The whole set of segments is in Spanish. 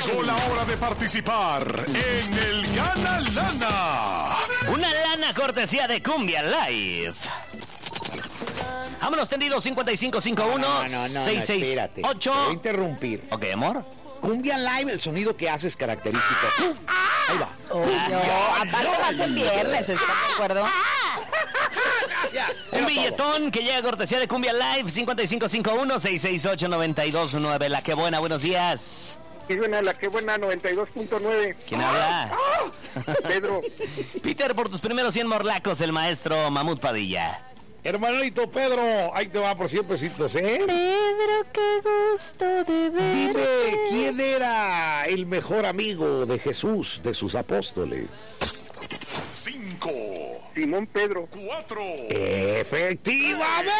Llegó la hora de participar en el Gana Lana. Una lana cortesía de Cumbia Live. Vámonos tendidos 5551 espérate. 668. Te voy a interrumpir. Ok, amor. Cumbia Live, el sonido que hace es característico. Ahí va. Aparte va a ser viernes, ¿estás de acuerdo? Gracias. Un billetón que llega cortesía de Cumbia Live 5551 668 929. La que buena, buenos días. Qué buena, la que buena, 92.9. ¿Quién habla? Pedro. Peter, por tus primeros 100 morlacos, el maestro Mamut Padilla. Hermanito Pedro, ahí te va por 100 pesitos, ¿eh? Pedro, qué gusto de ver. Dime, ¿quién era el mejor amigo de Jesús, de sus apóstoles? 5, Simón Pedro. 4. ¡Efectivamente!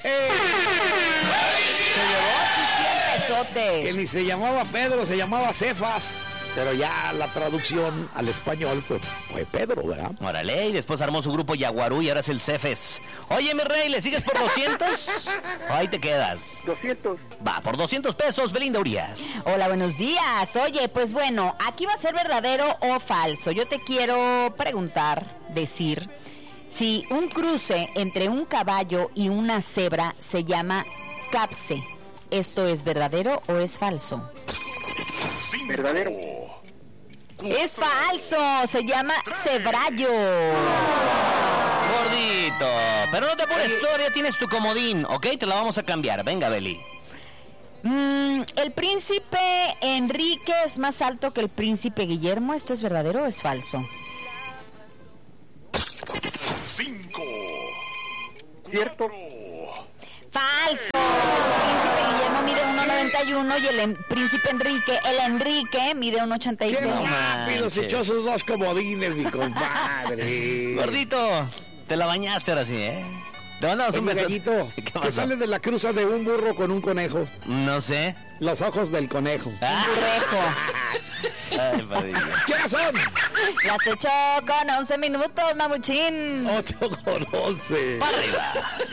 Que ni se llamaba Pedro, se llamaba Cefas. Pero ya la traducción al español fue Pedro, ¿verdad? Órale, y después armó su grupo Yaguarú y ahora es el Cefes. Oye, mi rey, ¿le sigues por 200? ¿O ahí te quedas? 200. Va, por 200 pesos, Belinda Urias. Hola, buenos días. Oye, pues bueno, aquí va a ser verdadero o falso. Yo te quiero preguntar, decir, si un cruce entre un caballo y una cebra se llama capse. ¿Esto es verdadero o es falso? 5, Verdadero. Es falso, se llama cebrallo. Gordito, pero no te apures, todavía tienes tu comodín, ¿ok? Te la vamos a cambiar. Venga, Beli. El príncipe Enrique es más alto que el príncipe Guillermo. ¿Esto es verdadero o es falso? 5, Cierto. Falso. El príncipe Guillermo mide 1.91 y el príncipe Enrique mide ¡Qué 1.86. rápido se echó sus dos comodines, mi compadre! Gordito, te la bañaste ahora sí, ¿eh? Te mandamos un Oye, beso. Gallito, ¿Qué ¿qué pasó? sale de la cruza de un burro con un conejo? No sé. Los ojos del conejo. Ay, Padilla. ¿Qué son? Las 8 con 11 minutos, mamuchín. 8 con 11. Para arriba.